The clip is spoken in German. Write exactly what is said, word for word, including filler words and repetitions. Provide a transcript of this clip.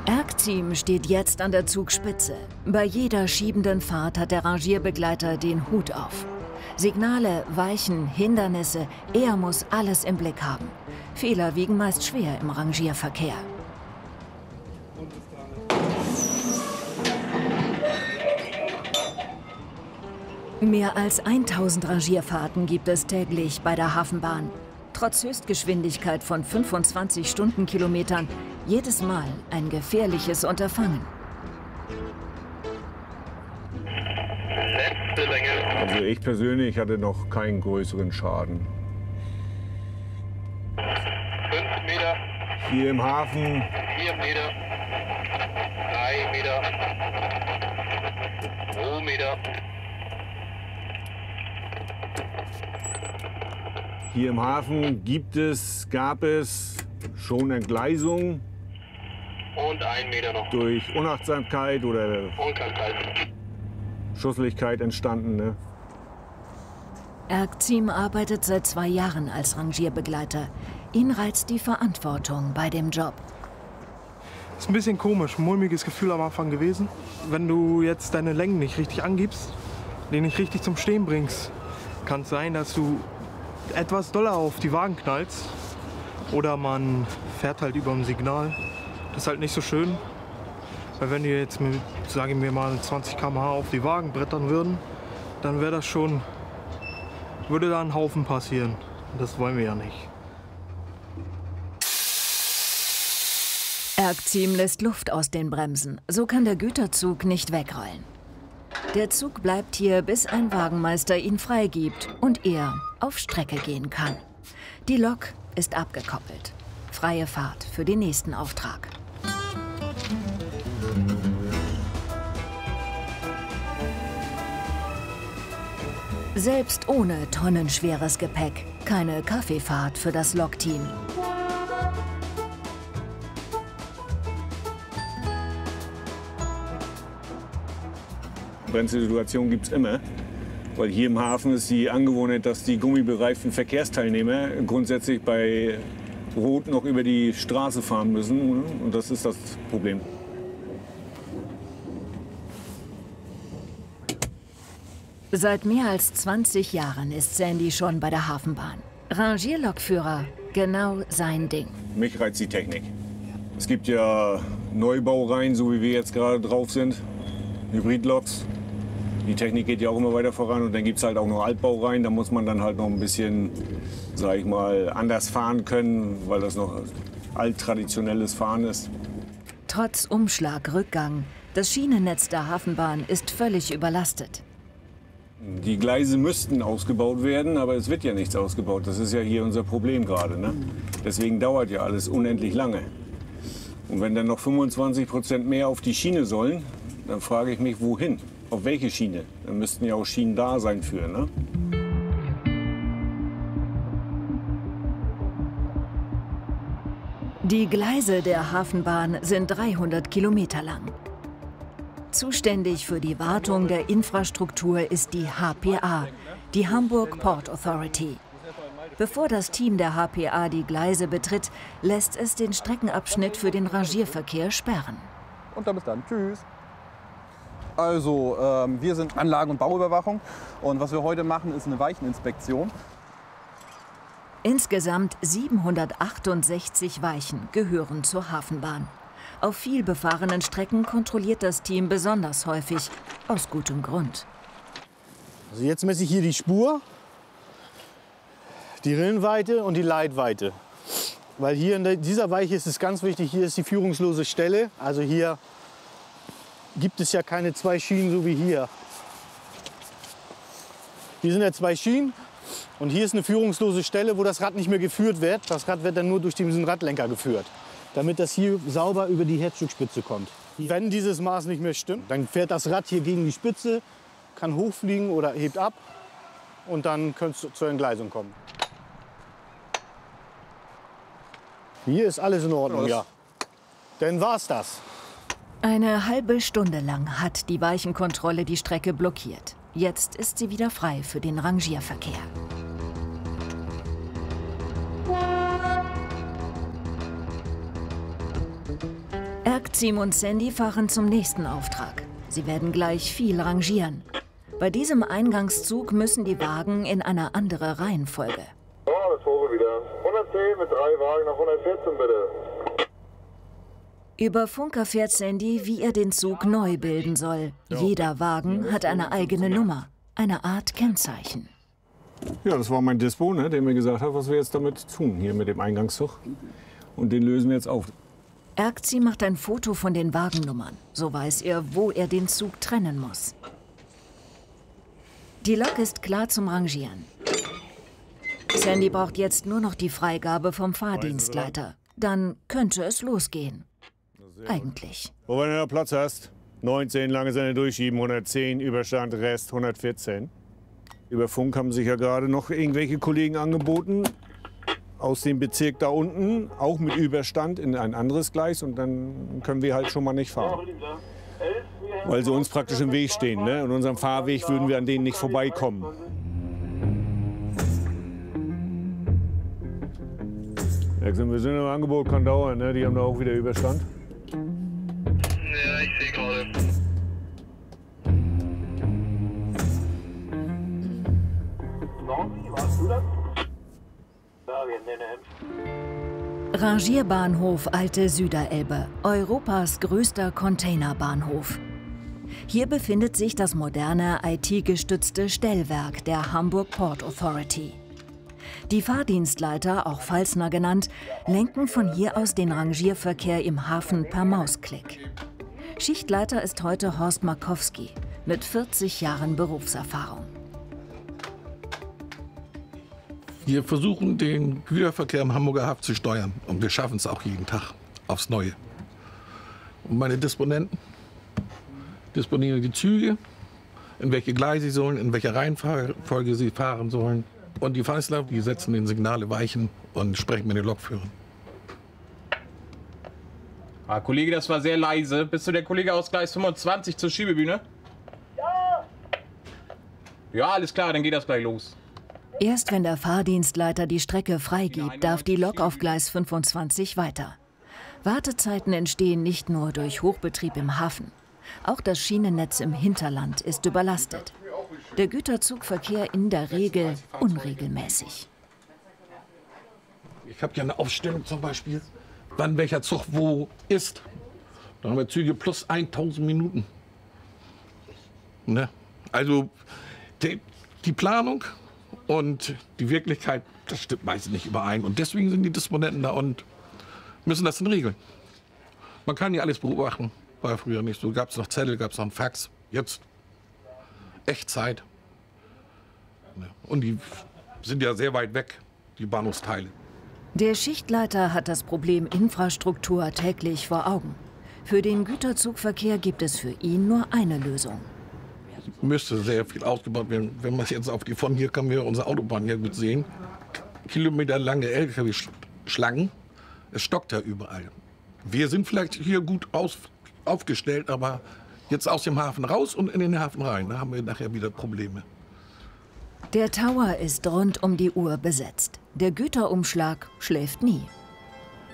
Erg-Team steht jetzt an der Zugspitze. Bei jeder schiebenden Fahrt hat der Rangierbegleiter den Hut auf. Signale, Weichen, Hindernisse, er muss alles im Blick haben. Fehler wiegen meist schwer im Rangierverkehr. Mehr als tausend Rangierfahrten gibt es täglich bei der Hafenbahn. Trotz Höchstgeschwindigkeit von fünfundzwanzig Stundenkilometern jedes Mal ein gefährliches Unterfangen. Also ich persönlich hatte noch keinen größeren Schaden. fünf Meter. Hier im Hafen. vier Meter. drei Meter. zwei Meter. Hier im Hafen gibt es, gab es schon Entgleisungen. Und ein Meter noch. Durch Unachtsamkeit oder Unklarheit. Schusslichkeit entstanden. Ne? Erg-Team arbeitet seit zwei Jahren als Rangierbegleiter. Ihn reizt die Verantwortung bei dem Job. Ist ein bisschen komisch, ein mulmiges Gefühl am Anfang gewesen. Wenn du jetzt deine Längen nicht richtig angibst, den nicht richtig zum Stehen bringst, kann es sein, dass du etwas doller auf die Wagen knallst. Oder man fährt halt über dem Signal. Das ist halt nicht so schön. Weil wenn die jetzt mit, sagen wir mal, zwanzig Kilometer pro Stunde auf die Wagen brettern würden, dann wäre das schon, würde da ein Haufen passieren. Das wollen wir ja nicht. Erg-Team lässt Luft aus den Bremsen. So kann der Güterzug nicht wegrollen. Der Zug bleibt hier, bis ein Wagenmeister ihn freigibt und er auf Strecke gehen kann. Die Lok ist abgekoppelt. Freie Fahrt für den nächsten Auftrag. Selbst ohne tonnenschweres Gepäck keine Kaffeefahrt für das Lokteam. Bremssituation gibt es immer. Weil hier im Hafen ist die Angewohnheit, dass die gummibereiften Verkehrsteilnehmer grundsätzlich bei Rot noch über die Straße fahren müssen. Und das ist das Problem. Seit mehr als zwanzig Jahren ist Sandy schon bei der Hafenbahn. Rangierlokführer, genau sein Ding. Mich reizt die Technik. Es gibt ja Neubaureihen, so wie wir jetzt gerade drauf sind, Hybridloks. Die Technik geht ja auch immer weiter voran und dann gibt es halt auch noch Altbaureihen. Da muss man dann halt noch ein bisschen, sag ich mal, anders fahren können, weil das noch alttraditionelles Fahren ist. Trotz Umschlagrückgang, das Schienennetz der Hafenbahn ist völlig überlastet. Die Gleise müssten ausgebaut werden, aber es wird ja nichts ausgebaut. Das ist ja hier unser Problem gerade. Ne? Deswegen dauert ja alles unendlich lange. Und wenn dann noch fünfundzwanzig Prozent mehr auf die Schiene sollen, dann frage ich mich, wohin? Auf welche Schiene? Dann müssten ja auch Schienen da sein für, ne? Die Gleise der Hafenbahn sind dreihundert Kilometer lang. Zuständig für die Wartung der Infrastruktur ist die H P A, die Hamburg Port Authority. Bevor das Team der H P A die Gleise betritt, lässt es den Streckenabschnitt für den Rangierverkehr sperren. Und dann bis dann. Tschüss. Also, ähm, wir sind Anlagen- und Bauüberwachung und was wir heute machen, ist eine Weicheninspektion. Insgesamt siebenhundertachtundsechzig Weichen gehören zur Hafenbahn. Auf vielbefahrenen Strecken kontrolliert das Team besonders häufig, aus gutem Grund. Also jetzt messe ich hier die Spur, die Rillenweite und die Leitweite. Weil hier in dieser Weiche ist es ganz wichtig, hier ist die führungslose Stelle. Also hier gibt es ja keine zwei Schienen, so wie hier. Hier sind ja zwei Schienen und hier ist eine führungslose Stelle, wo das Rad nicht mehr geführt wird. Das Rad wird dann nur durch diesen Radlenker geführt, damit das hier sauber über die Herzstückspitze kommt. Wenn dieses Maß nicht mehr stimmt, dann fährt das Rad hier gegen die Spitze, kann hochfliegen oder hebt ab und dann könnte es zur Entgleisung kommen. Hier ist alles in Ordnung, ja. Dann war's das. Eine halbe Stunde lang hat die Weichenkontrolle die Strecke blockiert. Jetzt ist sie wieder frei für den Rangierverkehr. Erkzim und Sandy fahren zum nächsten Auftrag. Sie werden gleich viel rangieren. Bei diesem Eingangszug müssen die Wagen in eine andere Reihenfolge. Oh, das Vogel wieder. hundertzehn mit drei Wagen nach hundertvierzehn, bitte. Über Funk erfährt Sandy, wie er den Zug neu bilden soll. Jeder Wagen hat eine eigene Nummer, eine Art Kennzeichen. Ja, das war mein Dispo, ne, der mir gesagt hat, was wir jetzt damit tun, hier mit dem Eingangszug. Und den lösen wir jetzt auf. Erkzim macht ein Foto von den Wagennummern. So weiß er, wo er den Zug trennen muss. Die Lok ist klar zum Rangieren. Sandy braucht jetzt nur noch die Freigabe vom Fahrdienstleiter. Dann könnte es losgehen. Eigentlich. Wo wenn du da Platz hast, neunzehn, lange Sende durchschieben, hundertzehn, Überstand, Rest hundertvierzehn. Über Funk haben sich ja gerade noch irgendwelche Kollegen angeboten, aus dem Bezirk da unten, auch mit Überstand in ein anderes Gleis. Und dann können wir halt schon mal nicht fahren. Weil sie uns praktisch im Weg stehen. Ne? In unserem Fahrweg würden wir an denen nicht vorbeikommen. Wir sind im Angebot, kann dauern. Ne? Die haben da auch wieder Überstand. Ja, ich sehe gerade. Warst du das? Rangierbahnhof Alte Süderelbe, Europas größter Containerbahnhof. Hier befindet sich das moderne I T-gestützte Stellwerk der Hamburg Port Authority. Die Fahrdienstleiter, auch Falsner genannt, lenken von hier aus den Rangierverkehr im Hafen per Mausklick. Schichtleiter ist heute Horst Markowski mit vierzig Jahren Berufserfahrung. Wir versuchen, den Güterverkehr im Hamburger Hafen zu steuern. Und wir schaffen es auch jeden Tag aufs Neue. Und meine Disponenten disponieren die Züge, in welche Gleise sie sollen, in welcher Reihenfolge sie fahren sollen. Und die Falsner, die setzen den Signale Weichen und sprechen mit den Lokführern. Ah, Kollege, das war sehr leise. Bist du der Kollege aus Gleis fünfundzwanzig zur Schiebebühne? Ja! Ja, alles klar, dann geht das gleich los. Erst wenn der Fahrdienstleiter die Strecke freigibt, darf die Lok auf Gleis fünfundzwanzig weiter. Wartezeiten entstehen nicht nur durch Hochbetrieb im Hafen. Auch das Schienennetz im Hinterland ist überlastet. Der Güterzugverkehr in der Regel unregelmäßig. Ich habe ja eine Aufstellung zum Beispiel, wann welcher Zug wo ist. Da haben wir Züge plus tausend Minuten. Ne? Also die, die Planung und die Wirklichkeit, das stimmt meistens nicht überein. Und deswegen sind die Disponenten da und müssen das dann regeln. Man kann ja alles beobachten. War früher nicht so. Gab es noch Zettel, gab es noch einen Fax. Jetzt Echtzeit. Und die sind ja sehr weit weg, die Bahnhofsteile. Der Schichtleiter hat das Problem Infrastruktur täglich vor Augen. Für den Güterzugverkehr gibt es für ihn nur eine Lösung. Müsste sehr viel ausgebaut werden. Wenn man jetzt auf die von hier kann wir unsere Autobahn hier gut sehen. Kilometerlange L K W-Schlangen. Es stockt ja überall. Wir sind vielleicht hier gut aus, aufgestellt, aber jetzt aus dem Hafen raus und in den Hafen rein, da haben wir nachher wieder Probleme. Der Tower ist rund um die Uhr besetzt. Der Güterumschlag schläft nie.